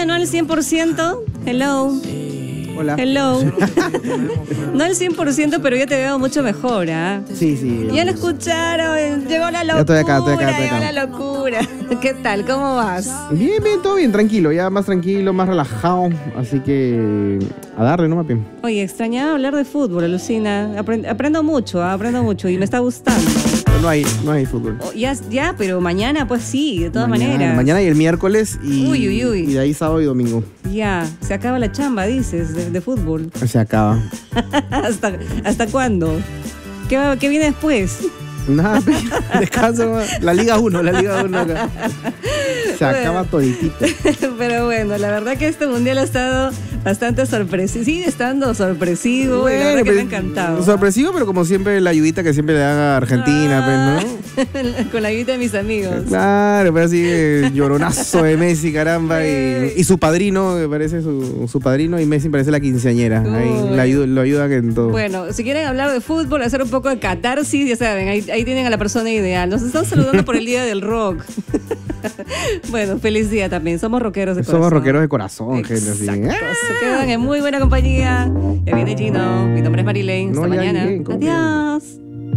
Todavía no al 100%. Hello. Hola. Hello. No al 100%, pero ya te veo mucho mejor, ¿ah? Sí, sí. Ya lo escucharon, llegó la locura. estoy acá. Llegó la locura. ¿Qué tal? ¿Cómo vas? Bien, todo bien, tranquilo, ya más tranquilo, más relajado. Así que a darle, ¿no, papi? Oye, extrañaba hablar de fútbol, alucina. Aprendo mucho y me está gustando. Pero no hay fútbol. Oh, ya, pero mañana pues sí, de todas maneras. Mañana y el miércoles y, Uy. y de ahí sábado y domingo. Ya, se acaba la chamba, dices, de fútbol. Se acaba. ¿Hasta cuándo? ¿Qué viene después? Nada, descanso. La Liga 1 acá. Se acaba toditito. Pero bueno, la verdad que este mundial ha estado bastante sorpresivo. Sigue estando sorpresivo y la verdad que me ha encantado. Sorpresivo, pero como siempre la ayudita que siempre le dan a Argentina, pues, ¿no? Con la ayuda de mis amigos. Claro, pero así lloronazo de Messi, caramba. Y su padrino, me parece su padrino, y Messi parece la quinceañera. Ahí lo ayuda en todo. Bueno, si quieren hablar de fútbol, hacer un poco de catarsis, ya saben, ahí tienen a la persona ideal. Nos están saludando por el Día del Rock. Bueno, feliz día también. Somos rockeros de corazón. Somos rockeros de corazón, gente. Así. Se quedan en muy buena compañía. Ya viene Gino. Mi nombre es Marilyn. Hasta mañana. Adiós.